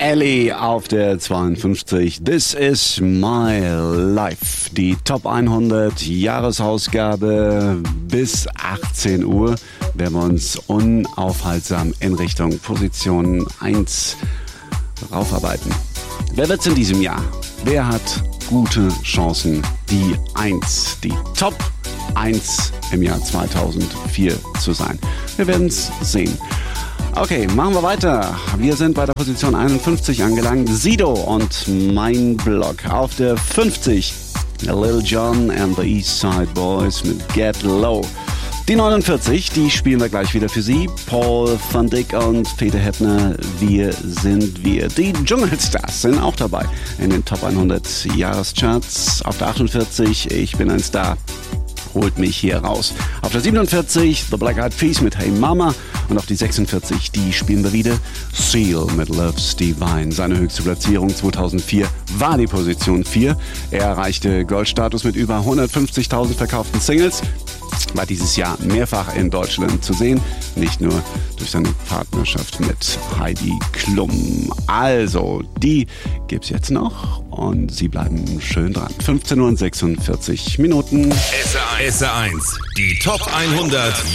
Ellie auf der 52. This is my life. Die Top 100 Jahresausgabe bis 18 Uhr werden wir uns unaufhaltsam in Richtung Position 1 raufarbeiten. Wer wird's in diesem Jahr? Wer hat gute Chancen, die 1, die Top 1 im Jahr 2004 zu sein? Wir werden's sehen. Okay, machen wir weiter. Wir sind bei der Position 51 angelangt. Sido und Mein Block. Auf der 50 Lil Jon and the East Side Boys mit Get Low. Die 49, die spielen wir gleich wieder für Sie. Paul van Dyk und Peter Heppner, Wir sind wir. Die Dschungelstars sind auch dabei in den Top 100 Jahrescharts. Auf der 48, Ich bin ein Star, holt mich hier raus. Auf der 47, The Black Eyed Peas mit Hey Mama. Und auf die 46, die spielen wir wieder. Seal mit Love's Divine. Seine höchste Platzierung 2004 war die Position 4. Er erreichte Goldstatus mit über 150.000 verkauften Singles. War dieses Jahr mehrfach in Deutschland zu sehen. Nicht nur durch seine Partnerschaft mit Heidi Klum. Also, die gibt's jetzt noch und Sie bleiben schön dran. 15:46 Uhr. SR1, die Top 100